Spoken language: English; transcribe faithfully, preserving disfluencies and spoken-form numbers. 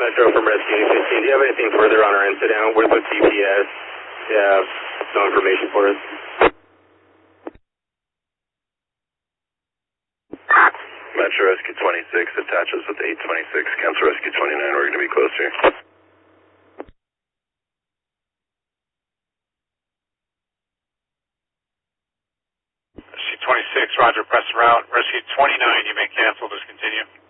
Metro from Rescue fifteen. Do you have anything further on our incident with the G P S? Yeah, no information for us. Metro Rescue twenty-six attaches with eight twenty-six. Cancel Rescue twenty-nine. We're going to be close here. Rescue twenty-six, roger, press route. Rescue twenty-nine, you may cancel, discontinue.